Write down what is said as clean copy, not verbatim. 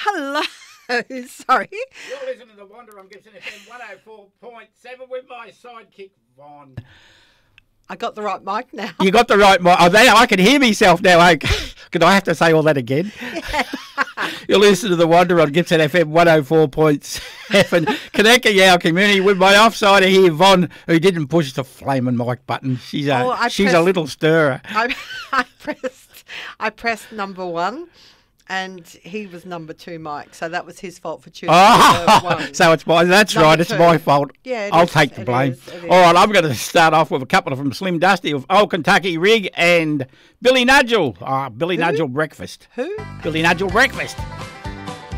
Hello. Sorry. You're listening to the Wander on Gibson FM 104.7 with my sidekick, Von. I got the right mic now. You got the right mic. Oh, there, I can hear myself now. Could I have to say all that again? Yeah. You're listening to the Wander on Gibson FM 104.7. Connecting our community with my offsider here, Von, who didn't push the flaming mic button. She's a little stirrer. I pressed number 1. And he was number 2, Mike. So that was his fault for choosing one. So it's my. That's number right. 2. It's my fault. Yeah, I'll take the blame. All right, I'm going to start off with a couple from Slim Dusty of Old Kentucky Rig and Billy Nudgel. Billy Nudgel Breakfast. Who? Billy Nudgel Breakfast.